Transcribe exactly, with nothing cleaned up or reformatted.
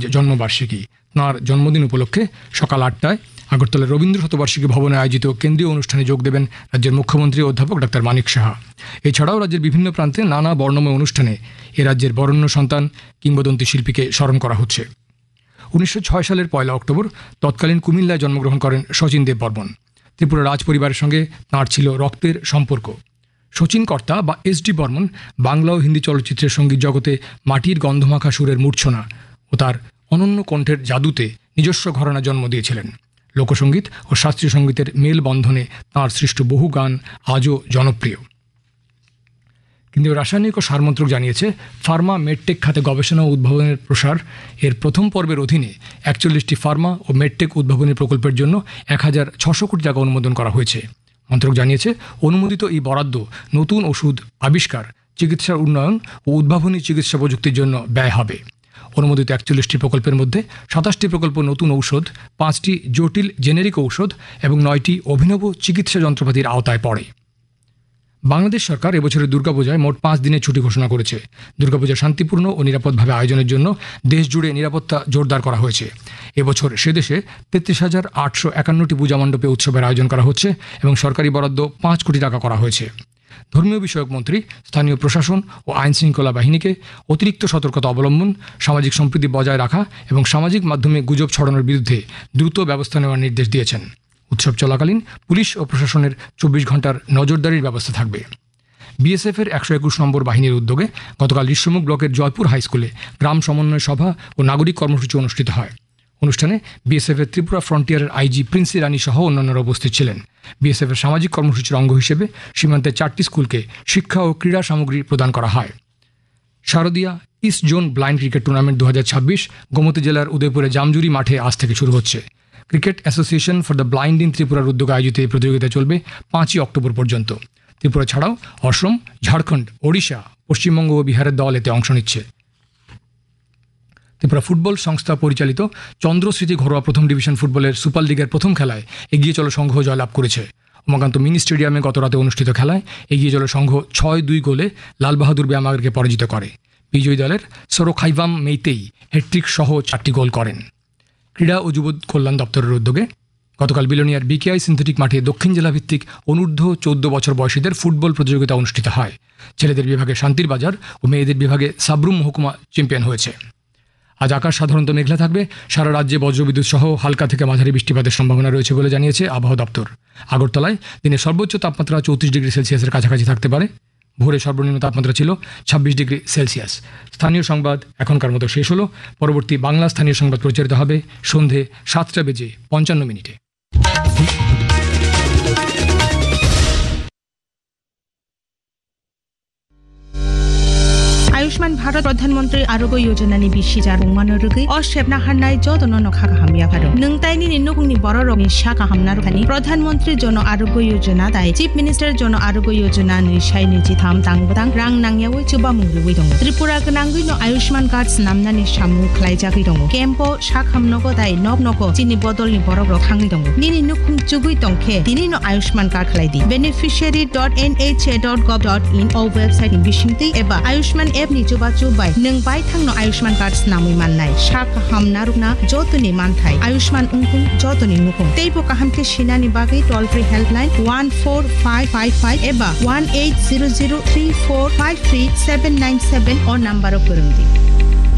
জন্মবার্ষিকী। তাঁর জন্মদিন উপলক্ষে সকাল আটটায় আগরতলা রবীন্দ্র শতবার্ষিকী ভবনে আয়োজিত কেন্দ্রীয় অনুষ্ঠানে যোগ দেবেন রাজ্যের মুখ্যমন্ত্রী অধ্যাপক ডাক্তার মানিক সাহা। এছাড়াও রাজ্যের বিভিন্ন প্রান্তে নানা বর্ণময় অনুষ্ঠানে এ রাজ্যের বরেণ্য সন্তান কিংবদন্তি শিল্পীকে স্মরণ করা হচ্ছে। উনিশশো ছয় সালের পয়লা অক্টোবর তৎকালীন কুমিল্লায় জন্মগ্রহণ করেন শচীন দেববর্মন। ত্রিপুরা রাজ পরিবারের সঙ্গে তাঁর ছিল রক্তের সম্পর্ক। শচীন কর্তা বা এস ডি বর্মন বাংলা ও হিন্দি চলচ্চিত্রের সঙ্গীত জগতে মাটির গন্ধমাখা সুরের মূর্ছনা ও তার অনন্য কণ্ঠের জাদুতে নিজস্ব ঘরানা জন্ম দিয়েছিলেন। লোকসঙ্গীত ও শাস্ত্রীয় সঙ্গীতের মেলবন্ধনে তাঁর সৃষ্ট বহু গান আজও জনপ্রিয়। কেন্দ্রীয় রাসায়নিক ও সার মন্ত্রক জানিয়েছে, ফার্মা মেডটেক খাতে গবেষণা ও উদ্ভাবনের প্রসার এর প্রথম পর্বের অধীনে একচল্লিশটি ফার্মা ও মেডটেক উদ্ভাবনী প্রকল্পের জন্য এক হাজার ছশো কোটি টাকা অনুমোদন করা হয়েছে। মন্ত্রক জানিয়েছে, অনুমোদিত এই বরাদ্দ নতুন ওষুধ আবিষ্কার, চিকিৎসার উন্নয়ন ও উদ্ভাবনী চিকিৎসা প্রযুক্তির জন্য ব্যয় হবে। অনুমোদিত একচল্লিশটি প্রকল্পের মধ্যে সাতাশটি প্রকল্প নতুন ঔষধ, পাঁচটি জটিল জেনেরিক ঔষধ এবং নয়টি অভিনব চিকিৎসা যন্ত্রপাতির আওতায় পড়ে। বাংলাদেশ সরকার এবছরের দুর্গাপূজায় মোট পাঁচ দিনের ছুটি ঘোষণা করেছে। দুর্গাপূজা শান্তিপূর্ণ ও নিরাপদভাবে আয়োজনের জন্য দেশ জুড়ে নিরাপত্তা জোরদার করা হয়েছে। এবছর সে দেশে তেত্রিশ হাজার আটশো একান্নটি পূজা মণ্ডপে উৎসবের আয়োজন করা হচ্ছে এবং সরকারি বরাদ্দ পাঁচ কোটি টাকা করা হয়েছে। ধর্মীয় বিষয়ক মন্ত্রী স্থানীয় প্রশাসন ও আইন শৃঙ্খলা বাহিনীকে অতিরিক্ত সতর্কতা অবলম্বন, সামাজিক সম্প্রীতি বজায় রাখা এবং সামাজিক মাধ্যমে গুজব ছড়ানোর বিরুদ্ধে দ্রুত ব্যবস্থা নেওয়ার নির্দেশ দিয়েছেন। উৎসব চলাকালীন পুলিশ ও প্রশাসনের চব্বিশ ঘন্টার নজরদারির ব্যবস্থা থাকবে। বিএসএফের একশো একুশ নম্বর বাহিনীর উদ্যোগে গতকাল ঋষ্যমুখ ব্লকের জয়পুর হাইস্কুলে গ্রাম সমন্বয় সভা ও নাগরিক কর্মসূচি অনুষ্ঠিত হয়। অনুষ্ঠানে বিএসএফের ত্রিপুরা ফ্রন্টিয়ারের আইজি প্রিন্সি রানী সহ অন্যান্যরা উপস্থিত ছিলেন। বিএসএফের সামাজিক কর্মসূচির অঙ্গ হিসেবে সীমান্তের চারটি স্কুলকে শিক্ষা ও ক্রীড়া সামগ্রী প্রদান করা হয়। শারদীয়া east zone blind cricket tournament দু হাজার ছাব্বিশ গোমতী জেলার উদয়পুরে জামজুরি মাঠে আজ থেকে শুরু হচ্ছে। Cricket association for the blind in ত্রিপুরার উদ্যোগে আয়োজিত এই প্রতিযোগিতা চলবে পাঁচই অক্টোবর পর্যন্ত। ত্রিপুরা ছাড়াও অসম, ঝাড়খণ্ড, ওড়িশা, পশ্চিমবঙ্গ ও বিহারের দল এতে অংশ নিচ্ছে। ত্রিপুরা ফুটবল সংস্থা পরিচালিত চন্দ্রস্মৃতি ঘরোয়া প্রথম ডিভিশন ফুটবলের সুপার লিগের প্রথম খেলায় এগিয়ে চলো সংঘ জয়লাভ করেছে। উমাকান্ত মিনি স্টেডিয়ামে গতরাতে অনুষ্ঠিত খেলায় এগিয়ে চলো সংঘ ছয় দুই গোলে লালবাহাদুর ব্যায়ামাগরকে পরাজিত করে। বিজয়ী দলের সরোখাইভাম মেইতেই হ্যাট্রিক সহ চারটি গোল করেন। ক্রীড়া ও যুব কল্যাণ দপ্তরের উদ্যোগে গতকাল বিলোনিয়ার বিকেআই সিনথেটিক মাঠে দক্ষিণ জেলা ভিত্তিক অনূর্ধ্ব চোদ্দ বছর বয়সীদের ফুটবল প্রতিযোগিতা অনুষ্ঠিত হয়। ছেলেদের বিভাগে শান্তির বাজার ও মেয়েদের বিভাগে সাবরুম মহকুমা চ্যাম্পিয়ন হয়েছে। আজ আকাশ সাধারণত মেঘলা থাকবে। সারা রাজ্যে বজ্রবিদ্যুৎ সহ হালকা থেকে মাঝারি বৃষ্টিপাতের সম্ভাবনা রয়েছে বলে জানিয়েছে আবহাওয়া দপ্তর। আগরতলায় দিনের সর্বোচ্চ তাপমাত্রা চৌত্রিশ ডিগ্রি সেলসিয়াসের কাছাকাছি থাকতে পারে। ভোরে সর্বনিম্ন তাপমাত্রা ছিল ছাব্বিশ ডিগ্রি সেলসিয়াস। স্থানীয় সংবাদ এখনকার মতো শেষ হলো। পরবর্তী বাংলা স্থানীয় সংবাদ প্রচারিত হবে সন্ধে সাতটা বেজে পঞ্চান্ন মিনিটে। आयुष्मान भारत प्रधानमंत्री आरोग्य योजना नि बिसि जारुं मानोरुगै अ सेबना हानाय जतन नखा हामिया फारो नोंतायनि निनुगुंनि बररंनि शाखा हामना रुखानि प्रधानमंत्री जन आरोग्य योजना दाय चीफ मिनिस्टर जन आरोग्य योजना नि साइ निजि थाम तांबदां रां नांयावै चुबा मुंगुबै दं त्रिपुरा गनांगै नो आयुष्मान कार्ड नामनानि सामु खलायजागै दं केम्पो शाख हामनगो दाय नब नको चिनि बदलनि बररं थांगै दं निनि नुखुं जुगै दंखे दिनि no Ayushman card खलायदि बेनिफिशियारि dot N H A dot गभ dot in a website नि बिसिंति एबा आयुष्मान एप नि जुबा जुबाय नों बाय थांनो आयुष्मान कार्ड नामै माननाय शाखा हामना रुना जतनि मानथाय आयुष्मान उंकुं जतनि नुखुं तेबो काहामके सिनानि बागै toll free helpline one four five five five एबा one eight zero zero three four five three seven nine seven और नम्बरও করুন দি।